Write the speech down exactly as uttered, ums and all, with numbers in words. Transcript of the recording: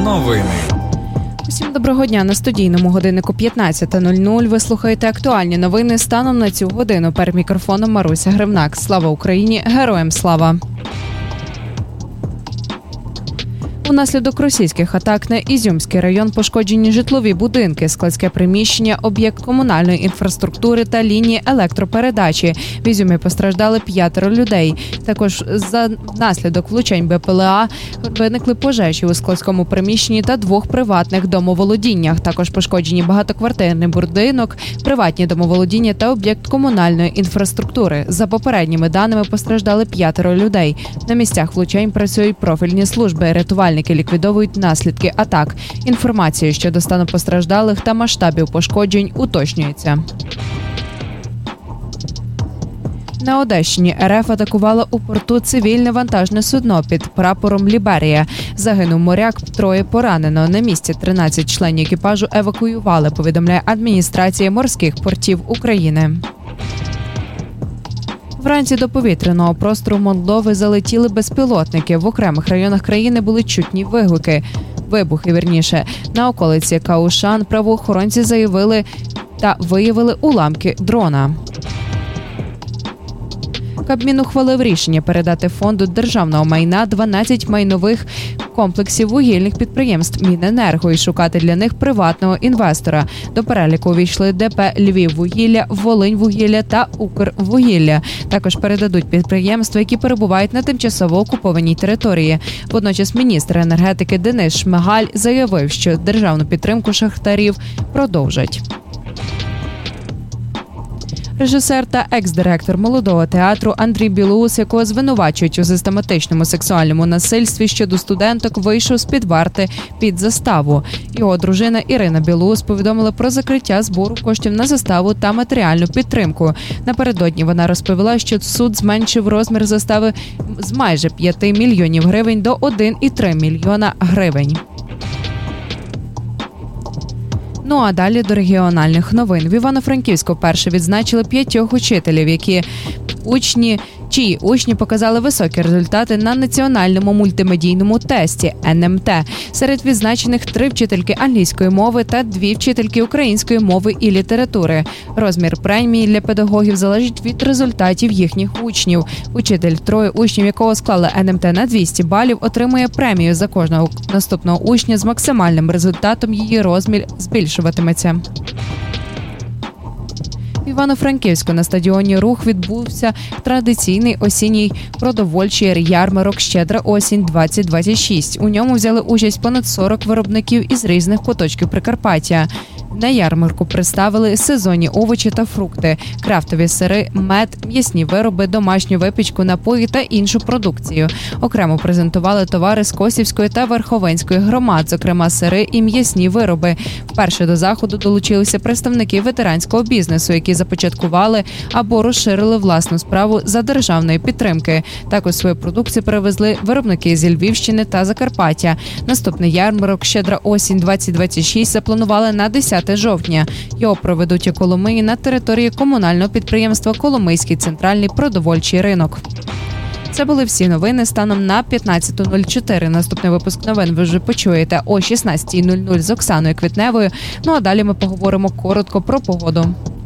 Новини. Усім доброго дня. На студійному годиннику п'ятнадцята нуль нуль. Ви слухаєте актуальні новини станом на цю годину. Перед мікрофоном Маруся Гривнак. Слава Україні! Героям слава! Унаслідок російських атак на Ізюмський район пошкоджені житлові будинки, складське приміщення, об'єкт комунальної інфраструктури та лінії електропередачі. В Ізюмі постраждали п'ятеро людей. Також за наслідок влучань Бе Пе Ле А виникли пожежі у складському приміщенні та двох приватних домоволодіннях. Також пошкоджені багатоквартирний будинок, приватні домоволодіння та об'єкт комунальної інфраструктури. За попередніми даними постраждали п'ятеро людей. На місцях влучань працюють профільні служби, рятувальники ліквідовують наслідки атак. Інформація щодо стану постраждалих та масштабів пошкоджень уточнюється. На Одещині Ер Еф атакувала у порту цивільне вантажне судно під прапором Ліберія. Загинув моряк, троє поранено. На місці тринадцять членів екіпажу евакуювали, повідомляє адміністрація морських портів України. Вранці до повітряного простору Молдови залетіли безпілотники. В окремих районах країни були чутні вигуки. Вибухи, вірніше. На околиці Каушан правоохоронці заявили та виявили уламки дрона. Кабмін ухвалив рішення передати фонду державного майна дванадцять майнових комплексів вугільних підприємств Міненерго і шукати для них приватного інвестора. До переліку увійшли Де Пе «Львіввугілля», «Волиньвугілля» та «Укрвугілля». Також передадуть підприємства, які перебувають на тимчасово окупованій території. Водночас міністр енергетики Денис Шмигаль заявив, що державну підтримку шахтарів продовжать. Режисер та екс-директор молодого театру Андрій Білоус, якого звинувачують у систематичному сексуальному насильстві щодо студенток, вийшов з-під варти під заставу. Його дружина Ірина Білоус повідомила про закриття збору коштів на заставу та матеріальну підтримку. Напередодні вона розповіла, що суд зменшив розмір застави з майже п'яти мільйонів гривень до один цілих три мільйона гривень. Ну а далі до регіональних новин. В Івано-Франківську вперше відзначили п'ятьох учителів, які учні, чиї учні показали високі результати на національному мультимедійному тесті Ен Ем Те. Серед відзначених три вчительки англійської мови та дві вчительки української мови і літератури. Розмір премії для педагогів залежить від результатів їхніх учнів. Учитель, троє учнів якого склали Ен Ем Те на двісті балів, отримує премію за кожного наступного учня з максимальним результатом, її розмір збільшуватиметься. В Івано-Франківську на стадіоні «Рух» відбувся традиційний осінній продовольчий ярмарок «Щедра осінь-двадцять двадцять шість». У ньому взяли участь понад сорок виробників із різних куточків Прикарпаття. На ярмарку представили сезонні овочі та фрукти, крафтові сири, мед, м'ясні вироби, домашню випічку, напої та іншу продукцію. Окремо презентували товари з Косівської та Верховинської громад, зокрема сири і м'ясні вироби. Вперше до заходу долучилися представники ветеранського бізнесу, які започаткували або розширили власну справу за державної підтримки. Також свою продукцію привезли виробники зі Львівщини та Закарпаття. Наступний ярмарок «Щедра осінь-двадцять двадцять шість» запланували на десяте жовтня. Його проведуть у Коломиї на території комунального підприємства «Коломийський центральний продовольчий ринок». Це були всі новини станом на п'ятнадцяту нуль чотири. Наступний випуск новин ви вже почуєте о шістнадцятій нуль нуль з Оксаною Квітневою. Ну а далі ми поговоримо коротко про погоду.